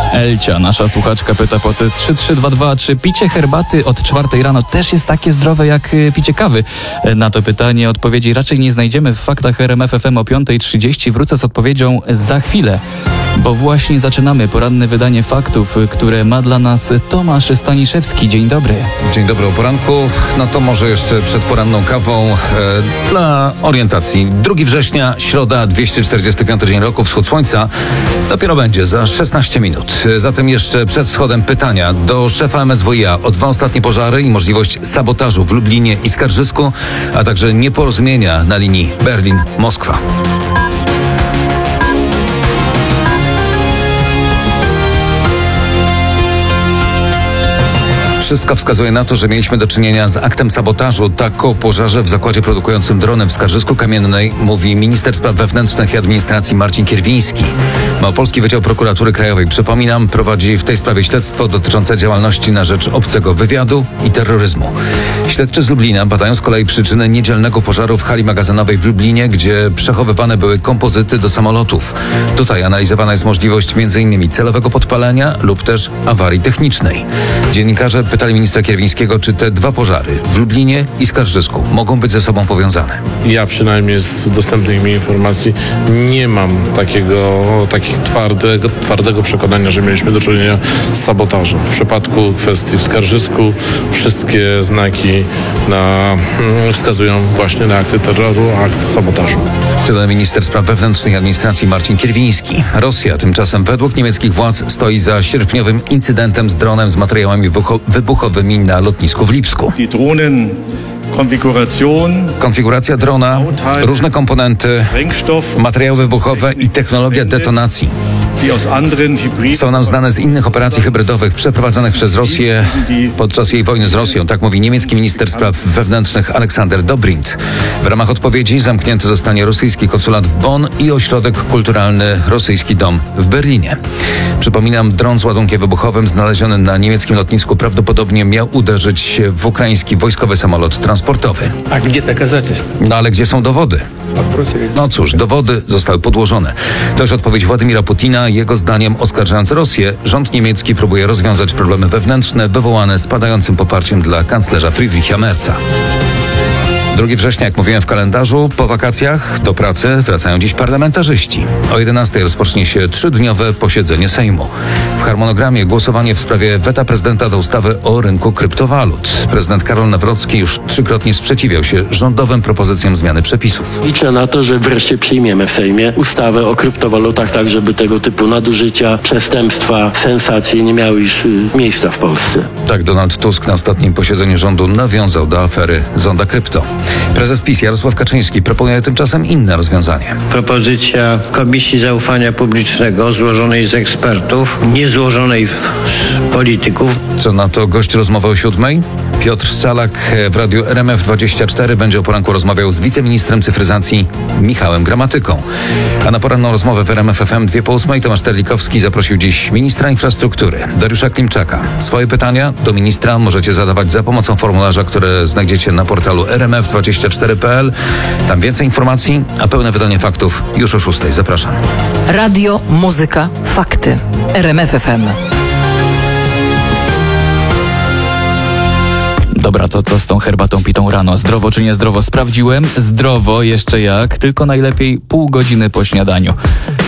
Elcia, nasza słuchaczka, pyta pod 3322, czy picie herbaty od 4 rano też jest takie zdrowe jak picie kawy? Na to pytanie odpowiedzi raczej nie znajdziemy w faktach RMF FM o 5:30. Wrócę z odpowiedzią za chwilę, bo właśnie zaczynamy poranne wydanie faktów, które ma dla nas Tomasz Staniszewski. Dzień dobry. Dzień dobry o poranku. No to może jeszcze przed poranną kawą dla orientacji. 2 września, środa, 245 dzień roku, wschód słońca. Dopiero będzie za 16 minut. Zatem jeszcze przed wschodem pytania do szefa MSWiA o 2 ostatnie pożary i możliwość sabotażu w Lublinie i Skarżysku, a także nieporozumienia na linii Berlin-Moskwa. Wszystko wskazuje na to, że mieliśmy do czynienia z aktem sabotażu. Tak o pożarze w zakładzie produkującym drony w Skarżysku Kamiennej mówi minister spraw wewnętrznych i administracji Marcin Kierwiński. Małopolski Wydział Prokuratury Krajowej, przypominam, prowadzi w tej sprawie śledztwo dotyczące działalności na rzecz obcego wywiadu i terroryzmu. Śledczy z Lublina badają z kolei przyczyny niedzielnego pożaru w hali magazynowej w Lublinie, gdzie przechowywane były kompozyty do samolotów. Tutaj analizowana jest możliwość m.in. celowego podpalenia lub też awarii technicznej. Dziennikarze pytali ministra Kierwińskiego, czy te 2 pożary w Lublinie i Skarżysku mogą być ze sobą powiązane. Ja przynajmniej z dostępnych mi informacji nie mam twardego przekonania, że mieliśmy do czynienia z sabotażem. W przypadku kwestii w Skarżysku wszystkie znaki wskazują właśnie na akty terroru, akt sabotażu. Tyle minister spraw wewnętrznych i administracji Marcin Kierwiński. Rosja tymczasem według niemieckich władz stoi za sierpniowym incydentem z dronem z materiałami wybuchowymi na lotnisku w Lipsku. Konfiguracja drona, różne komponenty, materiały wybuchowe i technologia detonacji są nam znane z innych operacji hybrydowych przeprowadzonych przez Rosję podczas jej wojny z Rosją, tak mówi niemiecki minister spraw wewnętrznych Aleksander Dobrindt. W ramach odpowiedzi zamknięty zostanie rosyjski konsulat w Bonn i ośrodek kulturalny Rosyjski Dom w Berlinie. Przypominam, dron z ładunkiem wybuchowym znaleziony na niemieckim lotnisku prawdopodobnie miał uderzyć w ukraiński wojskowy samolot transportowy. A gdzie доказательства? No ale gdzie są dowody? No cóż, dowody zostały podłożone. To już odpowiedź Władimira Putina. Jego zdaniem, oskarżając Rosję, rząd niemiecki próbuje rozwiązać problemy wewnętrzne wywołane spadającym poparciem dla kanclerza Friedricha Merza. 2 września, jak mówiłem w kalendarzu, po wakacjach do pracy wracają dziś parlamentarzyści. O 11 rozpocznie się 3-dniowe posiedzenie Sejmu. W harmonogramie głosowanie w sprawie weta prezydenta do ustawy o rynku kryptowalut. Prezydent Karol Nawrocki już 3-krotnie sprzeciwiał się rządowym propozycjom zmiany przepisów. Liczę na to, że wreszcie przyjmiemy w Sejmie ustawę o kryptowalutach, tak żeby tego typu nadużycia, przestępstwa, sensacje nie miały już miejsca w Polsce. Tak Donald Tusk na ostatnim posiedzeniu rządu nawiązał do afery Zonda Krypto. Prezes PiS Jarosław Kaczyński proponuje tymczasem inne rozwiązanie. Propozycja Komisji Zaufania Publicznego złożonej z ekspertów, nie złożonej z polityków. Co na to gość rozmowy o 7:00? Piotr Salak w radiu RMF24 będzie o poranku rozmawiał z wiceministrem cyfryzacji Michałem Gramatyką. A na poranną rozmowę w RMF FM 2:08 Tomasz Terlikowski zaprosił dziś ministra infrastruktury Dariusza Klimczaka. Swoje pytania do ministra możecie zadawać za pomocą formularza, które znajdziecie na portalu rmf24.pl. Tam więcej informacji, a pełne wydanie faktów już o 6:00. Zapraszam. Radio, muzyka, fakty. RMF FM. Dobra, to co z tą herbatą pitą rano? Zdrowo czy niezdrowo? Sprawdziłem. Zdrowo, jeszcze jak, tylko najlepiej pół godziny po śniadaniu.